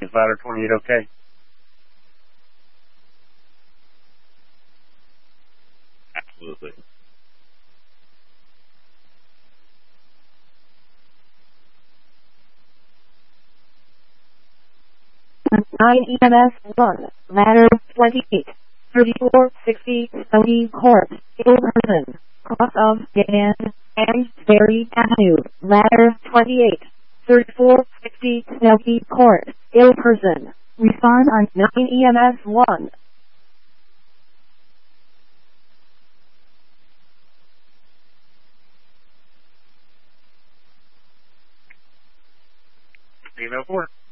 Is ladder 28 okay? Absolutely. 9 EMS 1, ladder 28, 3460 Stony Court, Ilverton, cross of Dan and Berry Avenue, ladder 28, 3460 Stony Court, Ilverton. Respond on 9 EMS 1. Email 4.